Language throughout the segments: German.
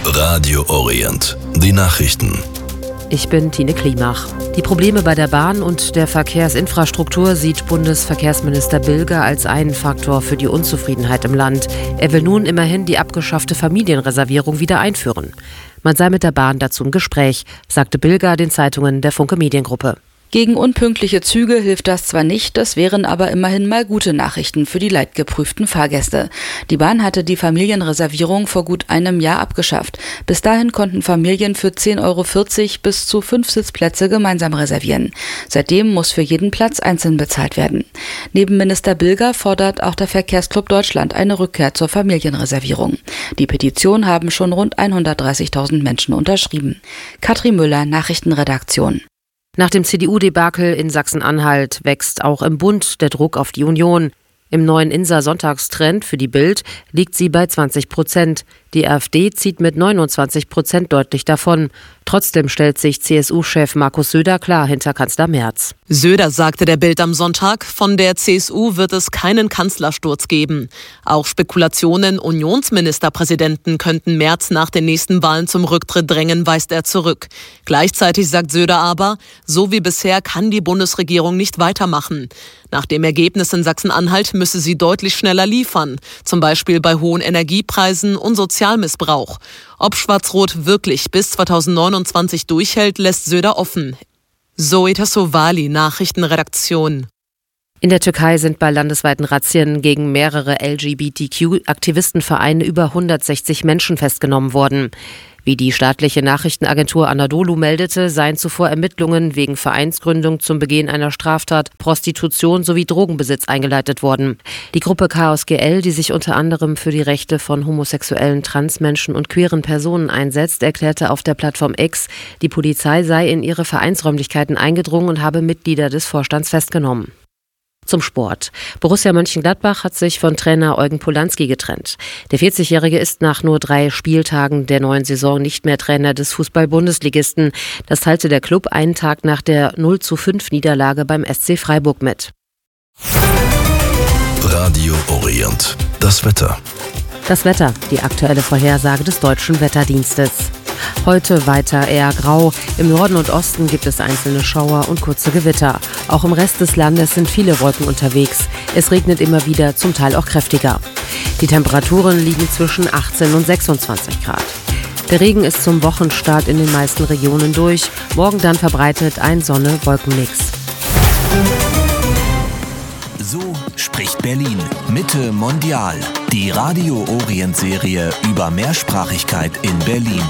Radio Orient. Die Nachrichten. Ich bin Tine Klimach. Die Probleme bei der Bahn und der Verkehrsinfrastruktur sieht Bundesverkehrsminister Bilger als einen Faktor für die Unzufriedenheit im Land. Er will nun immerhin die abgeschaffte Familienreservierung wieder einführen. Man sei mit der Bahn dazu im Gespräch, sagte Bilger den Zeitungen der Funke Mediengruppe. Gegen unpünktliche Züge hilft das zwar nicht, das wären aber immerhin mal gute Nachrichten für die leidgeprüften Fahrgäste. Die Bahn hatte die Familienreservierung vor gut einem Jahr abgeschafft. Bis dahin konnten Familien für 10,40 € bis zu 5 Sitzplätze gemeinsam reservieren. Seitdem muss für jeden Platz einzeln bezahlt werden. Neben Minister Bilger fordert auch der Verkehrsclub Deutschland eine Rückkehr zur Familienreservierung. Die Petition haben schon rund 130.000 Menschen unterschrieben. Katrin Müller, Nachrichtenredaktion. Nach dem CDU-Debakel in Sachsen-Anhalt wächst auch im Bund der Druck auf die Union. Im neuen INSA-Sonntagstrend für die Bild liegt sie bei 20%. Die AfD zieht mit 29% deutlich davon. Trotzdem stellt sich CSU-Chef Markus Söder klar hinter Kanzler Merz. Söder sagte der Bild am Sonntag, von der CSU wird es keinen Kanzlersturz geben. Auch Spekulationen, Unionsministerpräsidenten könnten Merz nach den nächsten Wahlen zum Rücktritt drängen, weist er zurück. Gleichzeitig sagt Söder aber, so wie bisher kann die Bundesregierung nicht weitermachen. Nach dem Ergebnis in Sachsen-Anhalt müsse sie deutlich schneller liefern, zum Beispiel bei hohen Energiepreisen und Sozialmissbrauch. Ob Schwarz-Rot wirklich bis 2029 durchhält, lässt Söder offen. Zoe Tassovali, Nachrichtenredaktion. In der Türkei sind bei landesweiten Razzien gegen mehrere LGBTQ-Aktivistenvereine über 160 Menschen festgenommen worden. Wie die staatliche Nachrichtenagentur Anadolu meldete, seien zuvor Ermittlungen wegen Vereinsgründung zum Begehen einer Straftat, Prostitution sowie Drogenbesitz eingeleitet worden. Die Gruppe Chaos GL, die sich unter anderem für die Rechte von homosexuellen, Transmenschen und queeren Personen einsetzt, erklärte auf der Plattform X, die Polizei sei in ihre Vereinsräumlichkeiten eingedrungen und habe Mitglieder des Vorstands festgenommen. Zum Sport. Borussia Mönchengladbach hat sich von Trainer Eugen Polanski getrennt. Der 40-Jährige ist nach nur 3 Spieltagen der neuen Saison nicht mehr Trainer des Fußball-Bundesligisten. Das teilte der Klub einen Tag nach der 0:5 beim SC Freiburg mit. Radio Orient. Das Wetter. Das Wetter, die aktuelle Vorhersage des Deutschen Wetterdienstes. Heute weiter eher grau. Im Norden und Osten gibt es einzelne Schauer und kurze Gewitter. Auch im Rest des Landes sind viele Wolken unterwegs. Es regnet immer wieder, zum Teil auch kräftiger. Die Temperaturen liegen zwischen 18 und 26 Grad. Der Regen ist zum Wochenstart in den meisten Regionen durch. Morgen dann verbreitet ein Sonne-Wolkenmix. So spricht Berlin. Mitte mondial. Die Radio Orient-Serie über Mehrsprachigkeit in Berlin.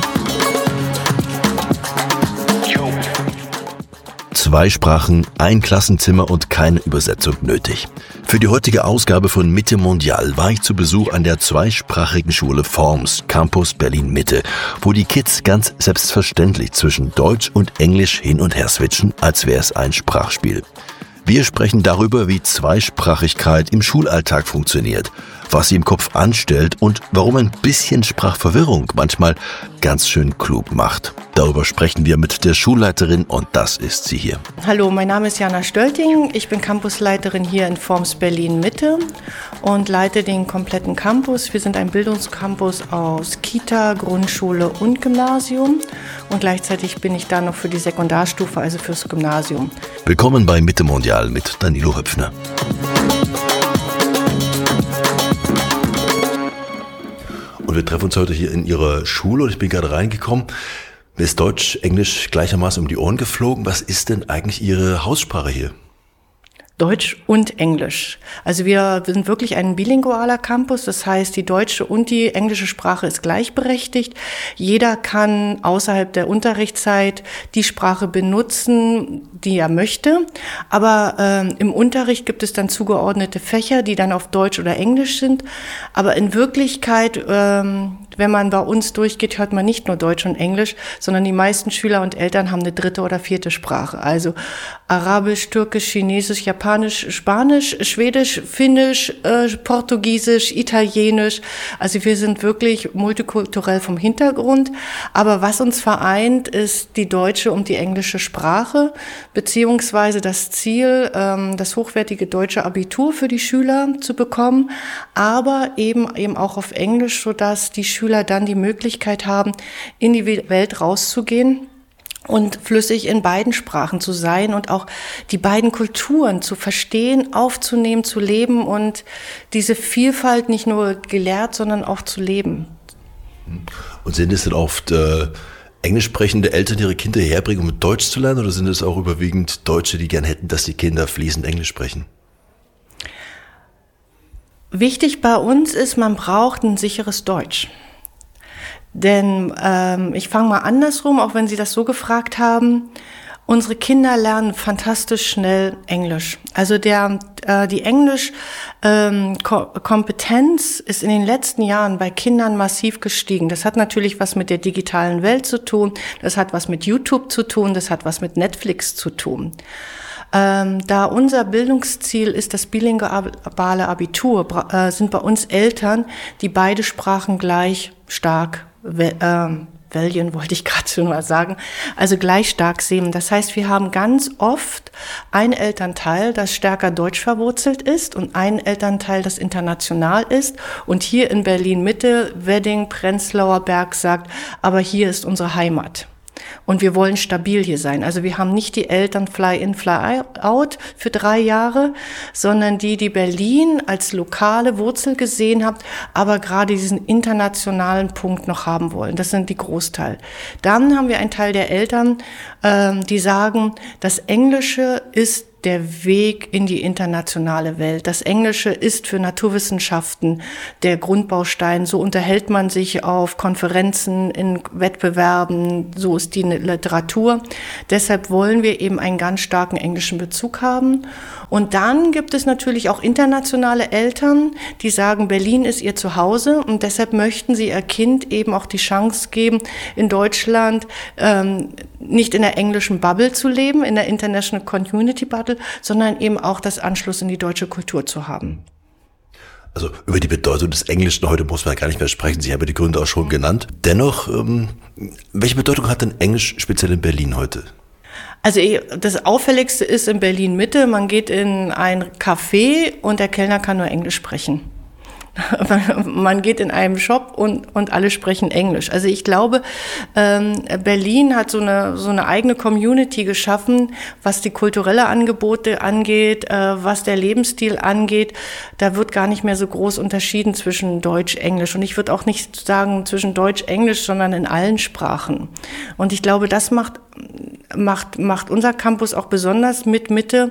2 Sprachen, ein Klassenzimmer und keine Übersetzung nötig. Für die heutige Ausgabe von Mitte Mondial war ich zu Besuch an der zweisprachigen Schule Forms, Campus Berlin Mitte, wo die Kids ganz selbstverständlich zwischen Deutsch und Englisch hin und her switchen, als wäre es ein Sprachspiel. Wir sprechen darüber, wie Zweisprachigkeit im Schulalltag funktioniert, was sie im Kopf anstellt und warum ein bisschen Sprachverwirrung manchmal ganz schön klug macht. Darüber sprechen wir mit der Schulleiterin und das ist sie hier. Hallo, mein Name ist Jana Stölting. Ich bin Campusleiterin hier in Forms Berlin Mitte und leite den kompletten Campus. Wir sind ein Bildungscampus aus Kita, Grundschule und Gymnasium und gleichzeitig bin ich da noch für die Sekundarstufe, also fürs Gymnasium. Willkommen bei Mitte Mondial mit Danilo Höpfner. Und wir treffen uns heute hier in Ihrer Schule und ich bin gerade reingekommen. Mir ist Deutsch, Englisch gleichermaßen um die Ohren geflogen. Was ist denn eigentlich Ihre Haussprache hier? Deutsch und Englisch. Also wir sind wirklich ein bilingualer Campus, das heißt, die deutsche und die englische Sprache ist gleichberechtigt. Jeder kann außerhalb der Unterrichtszeit die Sprache benutzen, die er möchte. Aber im Unterricht gibt es dann zugeordnete Fächer, die dann auf Deutsch oder Englisch sind. Aber in Wirklichkeit, wenn man bei uns durchgeht, hört man nicht nur Deutsch und Englisch, sondern die meisten Schüler und Eltern haben eine 3. oder 4. Sprache. Also Arabisch, Türkisch, Chinesisch, Japanisch, Spanisch, Schwedisch, Finnisch, Portugiesisch, Italienisch. Also wir sind wirklich multikulturell vom Hintergrund. Aber was uns vereint, ist die deutsche und die englische Sprache, beziehungsweise das Ziel, das hochwertige deutsche Abitur für die Schüler zu bekommen, aber eben auch auf Englisch, sodass die Schüler dann die Möglichkeit haben, in die Welt rauszugehen und flüssig in beiden Sprachen zu sein und auch die beiden Kulturen zu verstehen, aufzunehmen, zu leben und diese Vielfalt nicht nur gelehrt, sondern auch zu leben. Und sind es denn oft englisch sprechende Eltern, die ihre Kinder herbringen, um Deutsch zu lernen, oder sind es auch überwiegend Deutsche, die gern hätten, dass die Kinder fließend Englisch sprechen? Wichtig bei uns ist, man braucht ein sicheres Deutsch. Denn ich fange mal andersrum, auch wenn Sie das so gefragt haben. Unsere Kinder lernen fantastisch schnell Englisch. Also die Englisch-Kompetenz ist in den letzten Jahren bei Kindern massiv gestiegen. Das hat natürlich was mit der digitalen Welt zu tun, das hat was mit YouTube zu tun, das hat was mit Netflix zu tun. Da unser Bildungsziel ist das bilinguale Abitur, sind bei uns Eltern, die beide Sprachen gleich stark wählen, wollte ich gerade schon mal sagen, also gleich stark sehen. Das heißt, wir haben ganz oft ein Elternteil, das stärker deutsch verwurzelt ist und ein Elternteil, das international ist. Und hier in Berlin-Mitte, Wedding, Prenzlauer Berg sagt, aber hier ist unsere Heimat. Und wir wollen stabil hier sein. Also wir haben nicht die Eltern Fly-in, Fly-out für 3 Jahre, sondern die Berlin als lokale Wurzel gesehen hat, aber gerade diesen internationalen Punkt noch haben wollen. Das sind die Großteil. Dann haben wir einen Teil der Eltern, die sagen, das Englische ist der Weg in die internationale Welt. Das Englische ist für Naturwissenschaften der Grundbaustein. So unterhält man sich auf Konferenzen, in Wettbewerben, so ist die Literatur. Deshalb wollen wir eben einen ganz starken englischen Bezug haben. Und dann gibt es natürlich auch internationale Eltern, die sagen, Berlin ist ihr Zuhause und deshalb möchten sie ihr Kind eben auch die Chance geben, in Deutschland nicht in der englischen Bubble zu leben, in der International Community Bubble, sondern eben auch das Anschluss in die deutsche Kultur zu haben. Also über die Bedeutung des Englischen heute muss man gar nicht mehr sprechen. Sie haben ja die Gründe auch schon genannt. Dennoch, welche Bedeutung hat denn Englisch speziell in Berlin heute? Also das Auffälligste ist in Berlin-Mitte, man geht in ein Café und der Kellner kann nur Englisch sprechen. Man geht in einen Shop und alle sprechen Englisch. Also ich glaube, Berlin hat so eine eigene Community geschaffen, was die kulturelle Angebote angeht, was der Lebensstil angeht. Da wird gar nicht mehr so groß unterschieden zwischen Deutsch, Englisch. Und ich würde auch nicht sagen zwischen Deutsch, Englisch, sondern in allen Sprachen. Und ich glaube, das macht unser Campus auch besonders mit Mitte.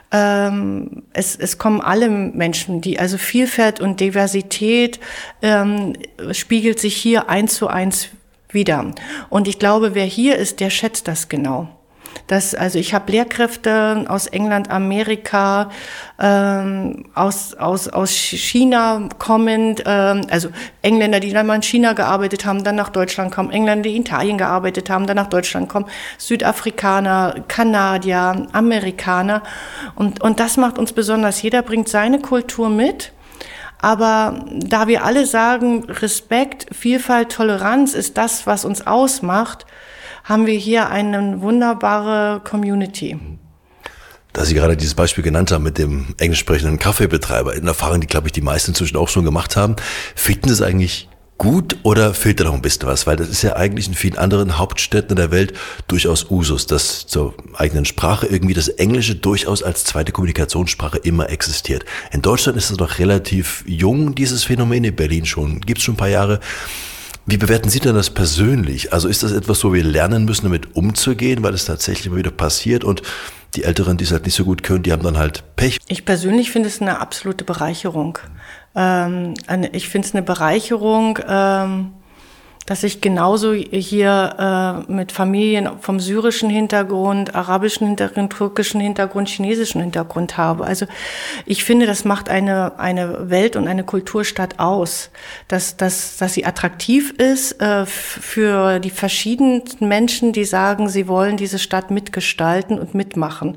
Es kommen alle Menschen, also Vielfalt und Diversität spiegelt sich hier 1:1 wider. Und ich glaube, wer hier ist, der schätzt das genau. Also ich habe Lehrkräfte aus England, Amerika, aus China kommend, also Engländer, die dann mal in China gearbeitet haben, dann nach Deutschland kommen, Engländer, die in Italien gearbeitet haben, dann nach Deutschland kommen, Südafrikaner, Kanadier, Amerikaner. Und das macht uns besonders. Jeder bringt seine Kultur mit. Aber da wir alle sagen, Respekt, Vielfalt, Toleranz ist das, was uns ausmacht, haben wir hier eine wunderbare Community. Da Sie gerade dieses Beispiel genannt haben mit dem englisch sprechenden Kaffeebetreiber, eine Erfahrung, die, glaube ich, die meisten inzwischen auch schon gemacht haben, finden Sie es eigentlich gut oder fehlt da noch ein bisschen was? Weil das ist ja eigentlich in vielen anderen Hauptstädten der Welt durchaus Usus, dass zur eigenen Sprache irgendwie das Englische durchaus als zweite Kommunikationssprache immer existiert. In Deutschland ist es noch relativ jung, dieses Phänomen, in Berlin gibt es schon ein paar Jahre. Wie bewerten Sie denn das persönlich? Also ist das etwas, wo wir lernen müssen, damit umzugehen, weil es tatsächlich immer wieder passiert und die Älteren, die es halt nicht so gut können, die haben dann halt Pech? Ich persönlich finde es eine absolute Bereicherung. Ich finde es eine Bereicherung, dass ich genauso hier mit Familien vom syrischen Hintergrund, arabischen Hintergrund, türkischen Hintergrund, chinesischen Hintergrund habe. Also ich finde, das macht eine Welt- und eine Kulturstadt aus, dass sie attraktiv ist für die verschiedenen Menschen, die sagen, sie wollen diese Stadt mitgestalten und mitmachen.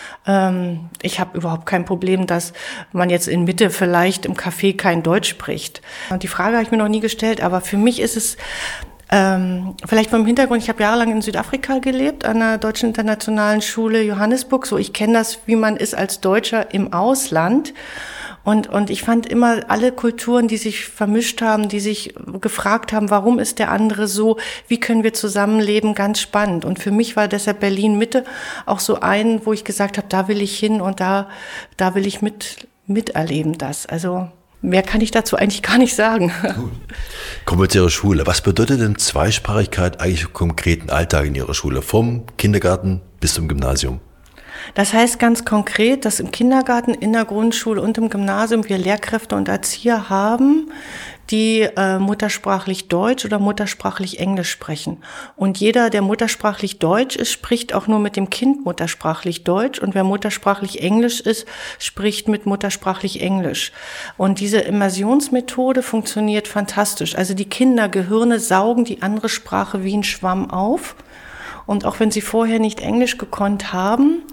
Ich habe überhaupt kein Problem, dass man jetzt in Mitte vielleicht im Café kein Deutsch spricht. Und die Frage habe ich mir noch nie gestellt, aber für mich ist es vielleicht vom Hintergrund, ich habe jahrelang in Südafrika gelebt, an der Deutschen Internationalen Schule Johannesburg. So, ich kenne das, wie man ist als Deutscher im Ausland. Und ich fand immer alle Kulturen, die sich vermischt haben, die sich gefragt haben, warum ist der andere so, wie können wir zusammenleben, ganz spannend. Und für mich war deshalb Berlin-Mitte auch so wo ich gesagt habe, da will ich hin und da will ich miterleben das. Also mehr kann ich dazu eigentlich gar nicht sagen. Gut. Kommen wir zu Ihrer Schule. Was bedeutet denn Zweisprachigkeit eigentlich im konkreten Alltag in Ihrer Schule, vom Kindergarten bis zum Gymnasium? Das heißt ganz konkret, dass im Kindergarten, in der Grundschule und im Gymnasium wir Lehrkräfte und Erzieher haben, die muttersprachlich Deutsch oder muttersprachlich Englisch sprechen. Und jeder, der muttersprachlich Deutsch ist, spricht auch nur mit dem Kind muttersprachlich Deutsch. Und wer muttersprachlich Englisch ist, spricht mit muttersprachlich Englisch. Und diese Immersionsmethode funktioniert fantastisch. Also die Kindergehirne saugen die andere Sprache wie ein Schwamm auf. Und auch wenn sie vorher nicht Englisch gekonnt haben,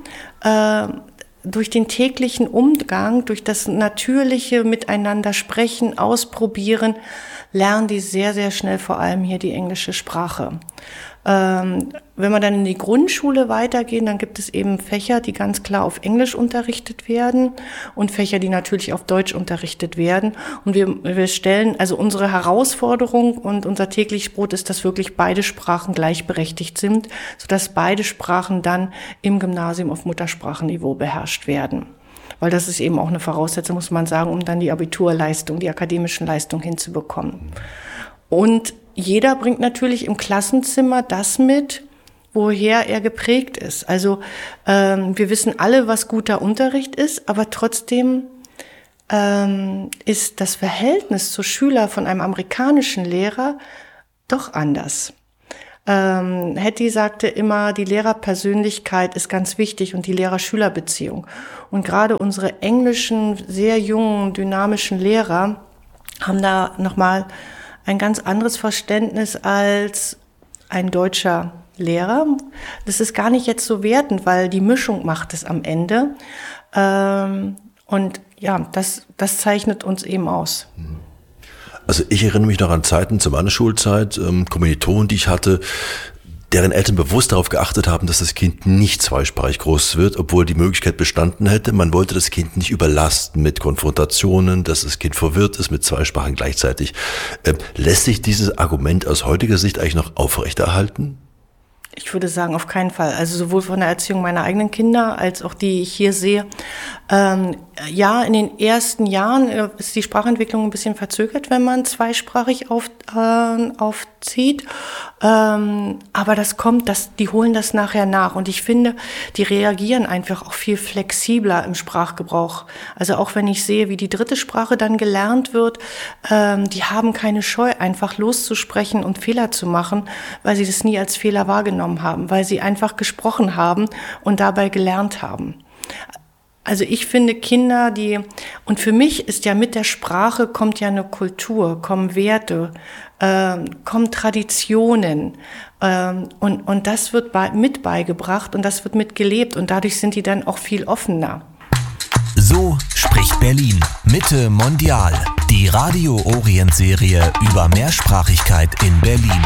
durch den täglichen Umgang, durch das natürliche Miteinander sprechen, ausprobieren, lernen die sehr, sehr schnell vor allem hier die englische Sprache. Wenn wir dann in die Grundschule weitergehen, dann gibt es eben Fächer, die ganz klar auf Englisch unterrichtet werden und Fächer, die natürlich auf Deutsch unterrichtet werden. Und wir stellen, also unsere Herausforderung und unser tägliches Brot ist, dass wirklich beide Sprachen gleichberechtigt sind, sodass beide Sprachen dann im Gymnasium auf Muttersprachenniveau beherrscht werden. Weil das ist eben auch eine Voraussetzung, muss man sagen, um dann die Abiturleistung, die akademischen Leistungen hinzubekommen. Und jeder bringt natürlich im Klassenzimmer das mit, woher er geprägt ist. Also wir wissen alle, was guter Unterricht ist, aber trotzdem ist das Verhältnis zu Schüler von einem amerikanischen Lehrer doch anders. Hattie sagte immer, die Lehrerpersönlichkeit ist ganz wichtig und die Lehrer-Schüler-Beziehung. Und gerade unsere englischen, sehr jungen, dynamischen Lehrer haben da nochmal ein ganz anderes Verständnis als ein deutscher Lehrer. Das ist gar nicht jetzt so wertend, weil die Mischung macht es am Ende. Und ja, das zeichnet uns eben aus. Also ich erinnere mich noch an Zeiten zu meiner Schulzeit, Kommilitonen, die ich hatte, deren Eltern bewusst darauf geachtet haben, dass das Kind nicht zweisprachig groß wird, obwohl die Möglichkeit bestanden hätte. Man wollte das Kind nicht überlasten mit Konfrontationen, dass das Kind verwirrt ist mit zwei Sprachen gleichzeitig. Lässt sich dieses Argument aus heutiger Sicht eigentlich noch aufrechterhalten? Ich würde sagen, auf keinen Fall. Also sowohl von der Erziehung meiner eigenen Kinder als auch die ich hier sehe. Ja, in den ersten Jahren ist die Sprachentwicklung ein bisschen verzögert, wenn man zweisprachig aufzieht. Aber das kommt, die holen das nachher nach. Und ich finde, die reagieren einfach auch viel flexibler im Sprachgebrauch. Also auch wenn ich sehe, wie die dritte Sprache dann gelernt wird, die haben keine Scheu, einfach loszusprechen und Fehler zu machen, weil sie das nie als Fehler wahrgenommen haben, weil sie einfach gesprochen haben und dabei gelernt haben. Also ich finde Kinder, und für mich ist ja mit der Sprache kommt ja eine Kultur, kommen Werte, kommen Traditionen und das wird mit beigebracht und das wird mitgelebt und dadurch sind die dann auch viel offener. So spricht Berlin. Mitte Mondial. Die Radio Orient Serie über Mehrsprachigkeit in Berlin.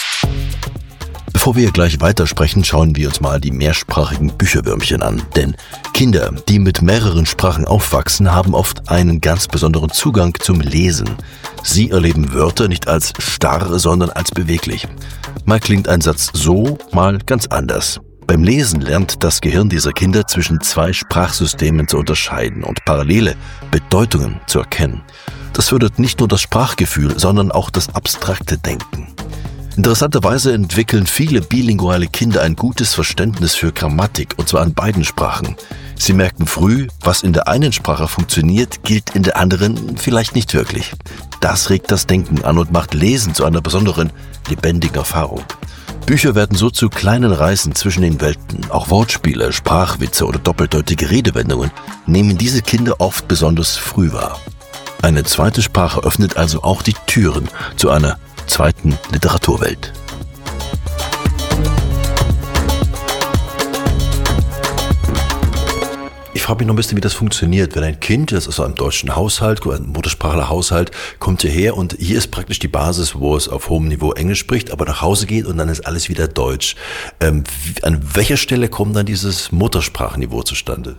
Bevor wir gleich weitersprechen, schauen wir uns mal die mehrsprachigen Bücherwürmchen an. Denn Kinder, die mit mehreren Sprachen aufwachsen, haben oft einen ganz besonderen Zugang zum Lesen. Sie erleben Wörter nicht als starr, sondern als beweglich. Mal klingt ein Satz so, mal ganz anders. Beim Lesen lernt das Gehirn dieser Kinder zwischen zwei Sprachsystemen zu unterscheiden und parallele Bedeutungen zu erkennen. Das fördert nicht nur das Sprachgefühl, sondern auch das abstrakte Denken. Interessanterweise entwickeln viele bilinguale Kinder ein gutes Verständnis für Grammatik, und zwar in beiden Sprachen. Sie merken früh, was in der einen Sprache funktioniert, gilt in der anderen vielleicht nicht wirklich. Das regt das Denken an und macht Lesen zu einer besonderen, lebendigen Erfahrung. Bücher werden so zu kleinen Reisen zwischen den Welten. Auch Wortspiele, Sprachwitze oder doppeldeutige Redewendungen nehmen diese Kinder oft besonders früh wahr. Eine zweite Sprache öffnet also auch die Türen zu einer zweiten Literaturwelt. Ich frage mich noch ein bisschen, wie das funktioniert. Wenn ein Kind, das ist aus einem deutschen Haushalt, ein muttersprachlicher Haushalt, kommt hierher und hier ist praktisch die Basis, wo es auf hohem Niveau Englisch spricht, aber nach Hause geht und dann ist alles wieder Deutsch. An welcher Stelle kommt dann dieses Muttersprachenniveau zustande?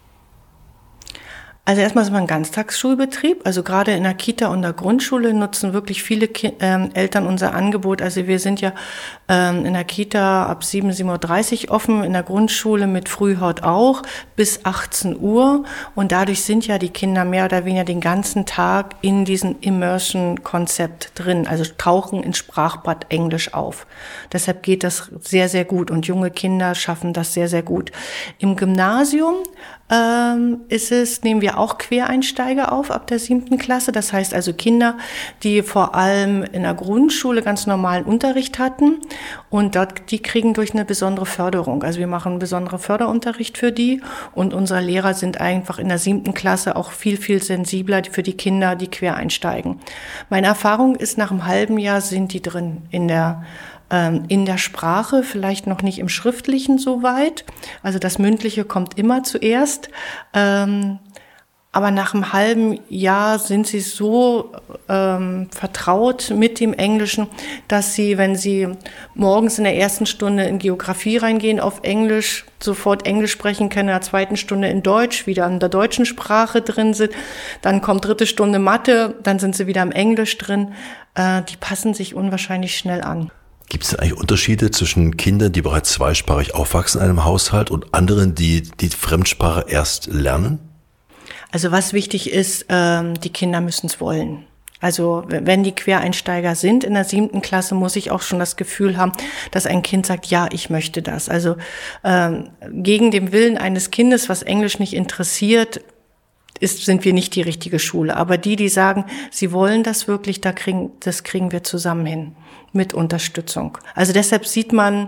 Also erstmal sind wir ein Ganztagsschulbetrieb. Also gerade in der Kita und der Grundschule nutzen wirklich viele Eltern unser Angebot. Also wir sind ja in der Kita ab 7:30 Uhr offen, in der Grundschule mit Frühhort auch bis 18 Uhr. Und dadurch sind ja die Kinder mehr oder weniger den ganzen Tag in diesem Immersion-Konzept drin. Also tauchen ins Sprachbad Englisch auf. Deshalb geht das sehr, sehr gut. Und junge Kinder schaffen das sehr, sehr gut. Im Gymnasium nehmen wir auch Quereinsteiger auf ab der 7. Klasse. Das heißt also Kinder, die vor allem in der Grundschule ganz normalen Unterricht hatten und die kriegen durch eine besondere Förderung. Also wir machen einen besonderen Förderunterricht für die und unsere Lehrer sind einfach in der 7. Klasse auch viel, viel sensibler für die Kinder, die quer einsteigen. Meine Erfahrung ist, nach einem halben Jahr sind die drin in der Sprache, vielleicht noch nicht im Schriftlichen so weit. Also das Mündliche kommt immer zuerst. Aber nach einem halben Jahr sind sie so vertraut mit dem Englischen, dass sie, wenn sie morgens in der ersten Stunde in Geografie reingehen auf Englisch, sofort Englisch sprechen können, in der zweiten Stunde in Deutsch, wieder in der deutschen Sprache drin sind. Dann kommt 3. Stunde Mathe, dann sind sie wieder im Englisch drin. Die passen sich unwahrscheinlich schnell an. Gibt es denn eigentlich Unterschiede zwischen Kindern, die bereits zweisprachig aufwachsen in einem Haushalt und anderen, die die Fremdsprache erst lernen? Also was wichtig ist, die Kinder müssen es wollen. Also wenn die Quereinsteiger sind in der 7. Klasse, muss ich auch schon das Gefühl haben, dass ein Kind sagt, ja, ich möchte das. Also gegen den Willen eines Kindes, was Englisch nicht interessiert, sind wir nicht die richtige Schule. Aber die sagen, sie wollen das wirklich, das kriegen wir zusammen hin mit Unterstützung. Also deshalb sieht man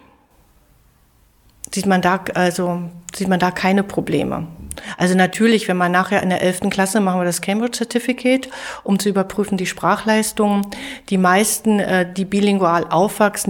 da keine Probleme. Also natürlich, wenn man nachher in der 11. Klasse machen wir das Cambridge Certificate, um zu überprüfen die Sprachleistungen. Die meisten, die bilingual aufwachsen,